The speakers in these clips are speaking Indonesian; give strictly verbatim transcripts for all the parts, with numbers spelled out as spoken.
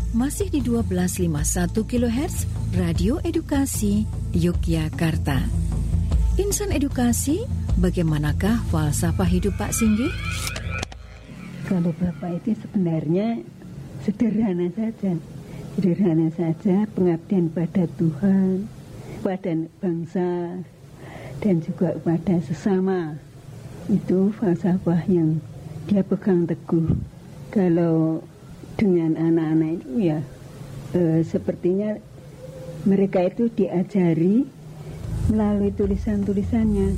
Masih di dua belas lima puluh satu kilohertz Radio Edukasi Yogyakarta. Insan Edukasi, bagaimanakah falsafah hidup Pak Singgih? Kalau Bapak itu sebenarnya sederhana saja. Sederhana saja pengabdian pada Tuhan, pada bangsa, dan juga pada sesama. Itu falsafah yang dia pegang teguh. Kalau dengan anak-anak itu ya e, sepertinya mereka itu diajari melalui tulisan-tulisannya.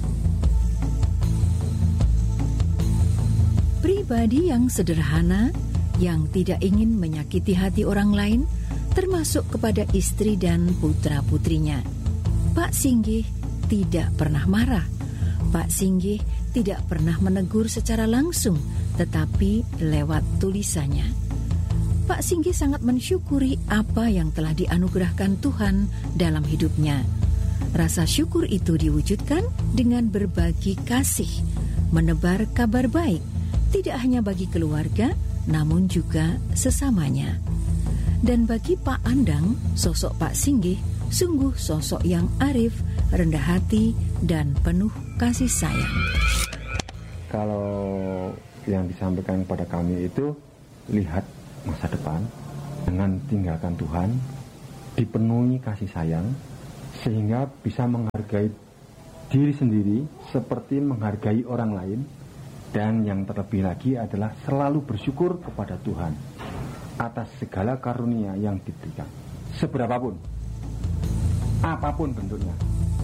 Pribadi yang sederhana, yang tidak ingin menyakiti hati orang lain, termasuk kepada istri dan putra-putrinya. Pak Singgih tidak pernah marah. Pak Singgih tidak pernah menegur secara langsung, tetapi lewat tulisannya. Pak Singgih sangat mensyukuri apa yang telah dianugerahkan Tuhan dalam hidupnya. Rasa syukur itu diwujudkan dengan berbagi kasih, menebar kabar baik, tidak hanya bagi keluarga, namun juga sesamanya. Dan bagi Pak Andang, sosok Pak Singgih sungguh sosok yang arif, rendah hati, dan penuh kasih sayang. Kalau yang disampaikan kepada kami itu, lihat masa depan dengan tinggalkan Tuhan, dipenuhi kasih sayang, sehingga bisa menghargai diri sendiri seperti menghargai orang lain, dan yang terlebih lagi adalah selalu bersyukur kepada Tuhan atas segala karunia yang diberikan, seberapapun, apapun bentuknya.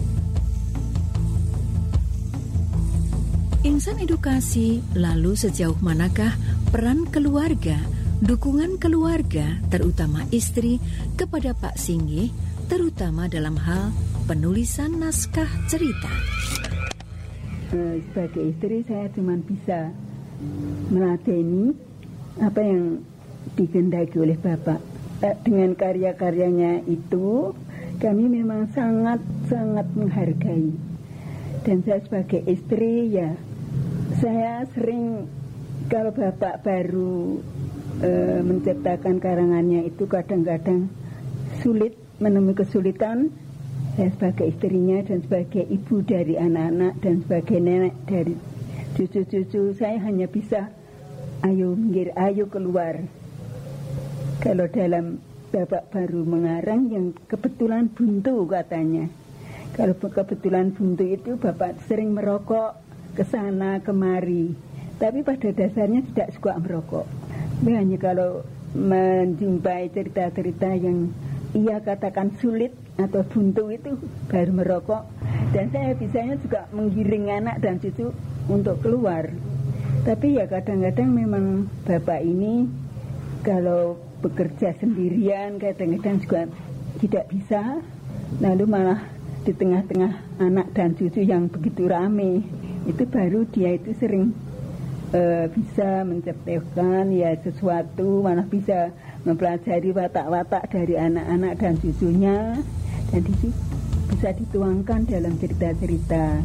Insan Edukasi, lalu sejauh manakah peran keluarga, dukungan keluarga, terutama istri, kepada Pak Singgih, terutama dalam hal penulisan naskah cerita? Sebagai istri saya cuma bisa meladeni apa yang dikehendaki oleh Bapak. Dengan karya-karyanya itu kami memang sangat-sangat menghargai. Dan saya sebagai istri ya, saya sering kalau Bapak baru e, menciptakan karangannya itu kadang-kadang sulit, menemui kesulitan. Saya sebagai istrinya dan sebagai ibu dari anak-anak dan sebagai nenek dari cucu-cucu, saya hanya bisa ayo minggir, ayo keluar. Kalau dalam Bapak baru mengarang yang kebetulan buntu katanya. Kalau kebetulan buntu itu Bapak sering merokok ke sana kemari. Tapi pada dasarnya tidak suka merokok. Tapi hanya kalau menjumpai cerita-cerita yang ia katakan sulit atau buntu itu baru merokok. Dan saya bisanya juga menggiring anak dan cucu untuk keluar. Tapi ya kadang-kadang memang Bapak ini kalau bekerja sendirian kadang-kadang juga tidak bisa. Lalu malah di tengah-tengah anak dan cucu yang begitu rame, itu baru dia itu sering uh, bisa menciptakan ya sesuatu, malah bisa mempelajari watak-watak dari anak-anak dan cucunya, dan itu bisa dituangkan dalam cerita-cerita.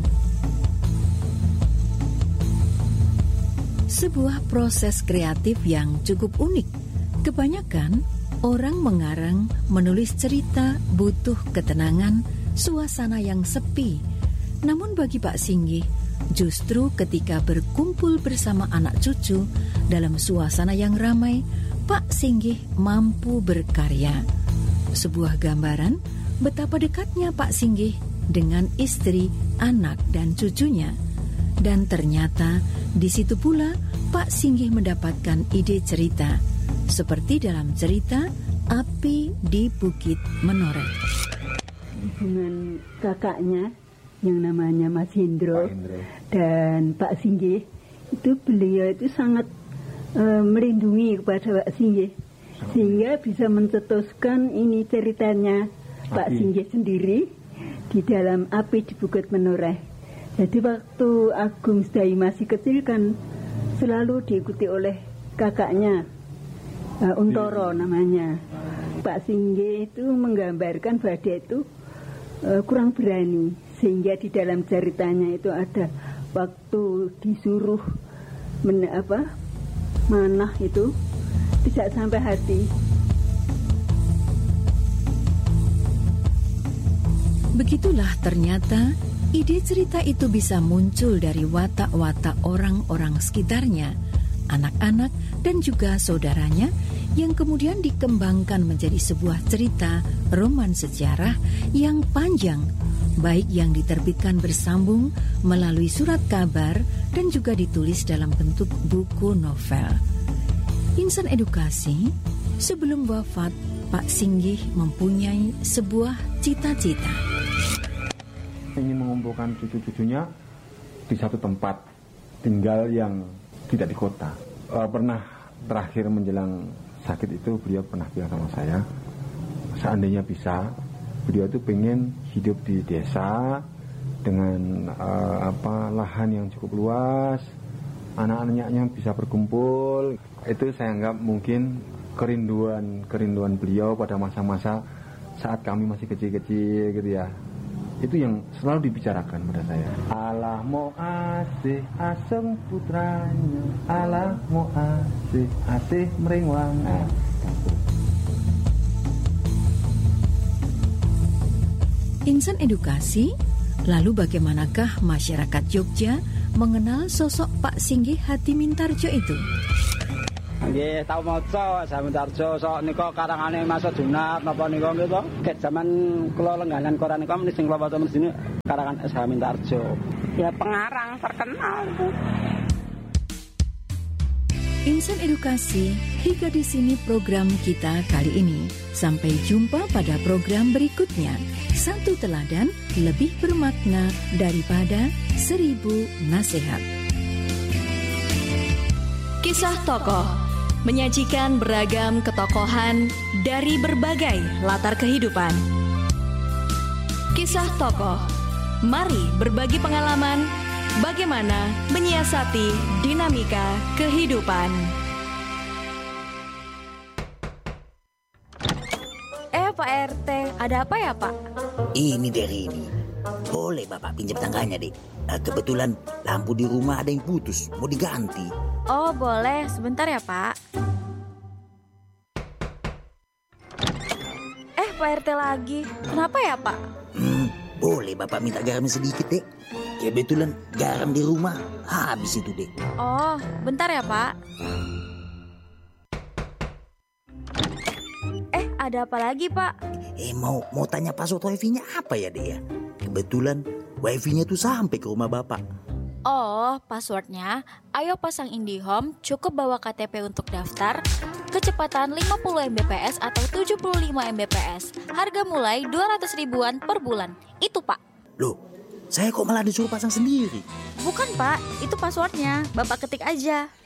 Sebuah proses kreatif yang cukup unik. Kebanyakan orang mengarang, menulis cerita butuh ketenangan, suasana yang sepi. Namun bagi Pak Singgih, justru ketika berkumpul bersama anak cucu dalam suasana yang ramai, Pak Singgih mampu berkarya. Sebuah gambaran betapa dekatnya Pak Singgih dengan istri, anak, dan cucunya. Dan ternyata di situ pula Pak Singgih mendapatkan ide cerita, seperti dalam cerita Api di Bukit Menoreh. Hubungan kakaknya yang namanya Mas Hendro, Pak Hendro dan Pak Singgih, itu beliau itu sangat uh, melindungi kepada Pak Singgih, sehingga bisa mencetuskan ini ceritanya Api. Pak Singgih sendiri di dalam Api di Bukit Menoreh. Jadi waktu Agung Sedayu masih kecil kan selalu diikuti oleh kakaknya, uh, Untoro namanya. Pak Singgih itu menggambarkan bahwa dia itu Uh, kurang berani, sehingga di dalam ceritanya itu ada waktu disuruh men, apa manah itu tidak sampai hati, Begitulah ternyata ide cerita itu bisa muncul dari watak-watak orang-orang sekitarnya, anak-anak dan juga saudaranya, yang kemudian dikembangkan menjadi sebuah cerita roman sejarah yang panjang, baik yang diterbitkan bersambung melalui surat kabar dan juga ditulis dalam bentuk buku novel. Insan Edukasi, sebelum wafat, Pak Singgih mempunyai sebuah cita-cita. Ingin mengumpulkan cucu-cucunya di satu tempat tinggal yang tidak di kota. E, pernah terakhir menjelang sakit itu beliau pernah bilang sama saya, seandainya bisa, beliau itu pengen hidup di desa dengan e, apa lahan yang cukup luas, anak-anaknya bisa berkumpul. Itu saya anggap mungkin kerinduan kerinduan beliau pada masa-masa saat kami masih kecil-kecil gitu ya. Itu yang selalu dibicarakan pada saya. Allah mau asih aseng putranya, Allah mau asih asih meringwang. Insan Edukasi, lalu bagaimanakah masyarakat Jogja mengenal sosok Pak Singgih Hatimintarjo itu? Nggih, tau maca Hatimintarjo sok nika karangane Mas Junat napa nika nggih to? Ket zaman kula lengganan koran nika menis sing kula waca menis karangan Hatimintarjo. Ya pengarang terkenal itu. Insan Edukasi, hingga di sini program kita kali ini. Sampai jumpa pada program berikutnya. Satu teladan lebih bermakna daripada seribu nasihat. Kisah tokoh menyajikan beragam ketokohan dari berbagai latar kehidupan. Kisah tokoh, mari berbagi pengalaman bagaimana menyiasati dinamika kehidupan. Eh Pak R T, ada apa ya Pak? Ini dari ini. Boleh Bapak pinjam tangganya deh. Nah, kebetulan lampu di rumah ada yang putus, mau diganti. Oh boleh, sebentar ya Pak. Eh Pak R T lagi, kenapa ya Pak? Hmm, boleh Bapak minta garam sedikit deh. Kebetulan garam di rumah habis itu deh. Oh, bentar ya Pak. Eh, ada apa lagi Pak? Eh mau mau tanya password wifi-nya apa ya deh ya? Kebetulan wifi-nya tuh sampai ke rumah Bapak. Oh, passwordnya, ayo pasang IndiHome, cukup bawa K T P untuk daftar, kecepatan lima puluh megabit per second atau tujuh puluh lima megabit per second, harga mulai dua ratus ribuan per bulan. Itu Pak. Loh, saya kok malah disuruh pasang sendiri? Bukan Pak, itu passwordnya, Bapak ketik aja.